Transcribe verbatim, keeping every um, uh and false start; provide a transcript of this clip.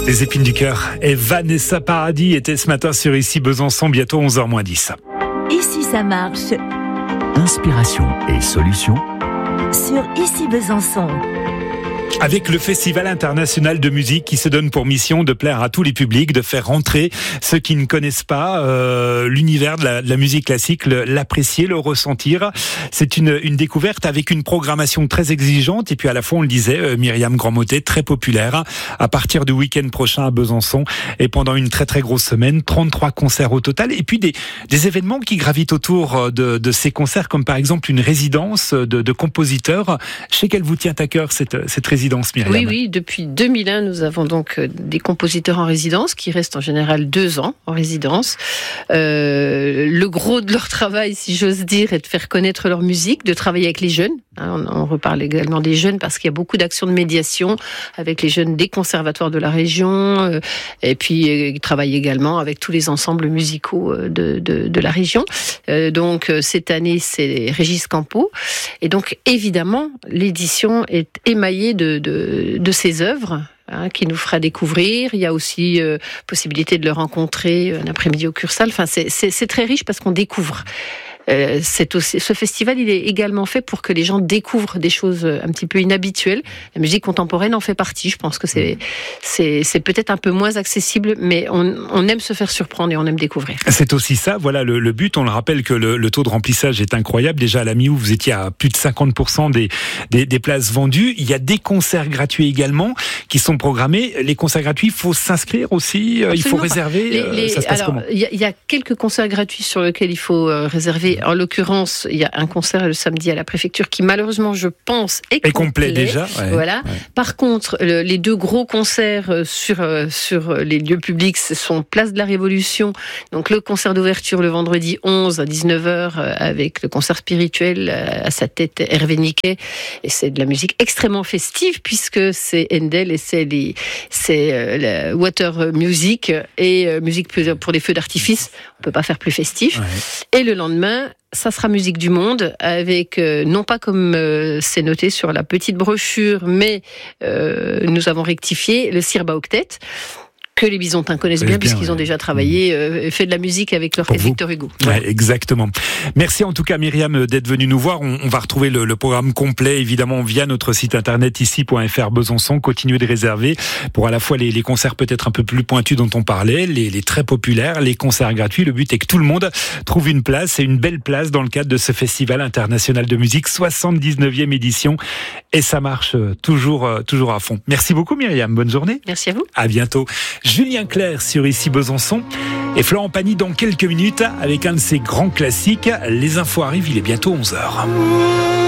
Les épines du cœur et Vanessa Paradis étaient ce matin sur Ici Besançon, bientôt onze heures moins dix. Ici ça marche. Inspiration et solutions Sur Ici Besançon. Avec le Festival international de musique qui se donne pour mission de plaire à tous les publics, de faire rentrer ceux qui ne connaissent pas euh, l'univers de la, de la musique classique, le, l'apprécier, le ressentir. C'est une, une découverte avec une programmation très exigeante et puis à la fois, on le disait, euh, Myriam Grandmotet, très populaire. À partir du week-end prochain à Besançon et pendant une très très grosse semaine, trente-trois concerts au total et puis des, des événements qui gravitent autour de, de ces concerts, comme par exemple une résidence de, de compositeurs. Je sais qu'elle vous tient à cœur cette, cette résidence. Myriam. Oui, oui, depuis deux mille un, nous avons donc des compositeurs en résidence qui restent en général deux ans en résidence. Euh, le gros de leur travail, si j'ose dire, est de faire connaître leur musique, de travailler avec les jeunes. On, on reparle également des jeunes parce qu'il y a beaucoup d'actions de médiation avec les jeunes des conservatoires de la région. Euh, et puis, ils travaillent également avec tous les ensembles musicaux de, de, de la région. Euh, donc, cette année, c'est Régis Campo. Et donc, évidemment, l'édition est émaillée de De, de ses œuvres, hein, qui nous fera découvrir. Il y a aussi euh, possibilité de le rencontrer un après-midi au Cursal. Enfin, c'est, c'est, c'est très riche parce qu'on découvre. Euh, c'est aussi, ce festival, il est également fait pour que les gens découvrent des choses un petit peu inhabituelles. La musique contemporaine en fait partie. Je pense que c'est, c'est, c'est peut-être un peu moins accessible, mais on, on aime se faire surprendre et on aime découvrir. C'est aussi ça, voilà le, le but. On le rappelle que le, le taux de remplissage est incroyable. Déjà à la mi-août, vous étiez à plus de cinquante pour cent des, des, des places vendues. Il y a des concerts gratuits également qui sont programmés. Les concerts gratuits, il faut s'inscrire aussi. Absolument, il faut réserver. Les, les, ça se passe alors, comment ? Il y, y a quelques concerts gratuits sur lesquels il faut euh, réserver. En l'occurrence, il y a un concert le samedi à la préfecture qui, malheureusement, je pense, est, est complet. complet déjà. Ouais, voilà. Ouais. Par contre, le, les deux gros concerts sur, sur les lieux publics, ce sont Place de la Révolution. Donc, le concert d'ouverture le vendredi onze à dix-neuf heures avec le concert spirituel à sa tête Hervé Niquet. Et c'est de la musique extrêmement festive puisque c'est Handel et c'est, les, c'est la water music et musique pour les feux d'artifice. On peut pas faire plus festif. Ouais. Et le lendemain, ça sera musique du monde avec, euh, non pas comme euh, c'est noté sur la petite brochure, mais euh, nous avons rectifié le Sirba Octet, que les Bisontins connaissent bien, bien puisqu'ils ouais. ont déjà travaillé, euh, fait de la musique avec l'orchestre Victor Hugo. Ouais, ouais. Exactement. Merci en tout cas Myriam d'être venue nous voir. On, on va retrouver le, le programme complet évidemment via notre site internet ici point f r Besançon. Continuez de réserver pour à la fois les, les concerts peut-être un peu plus pointus dont on parlait, les, les très populaires, les concerts gratuits. Le but est que tout le monde trouve une place et une belle place dans le cadre de ce Festival international de musique, soixante-dix-neuvième édition. Et ça marche toujours, toujours à fond. Merci beaucoup Myriam. Bonne journée. Merci à vous. À bientôt. Julien Clerc sur Ici Besançon et Florent Pagny dans quelques minutes avec un de ses grands classiques. Les infos arrivent, il est bientôt onze heures.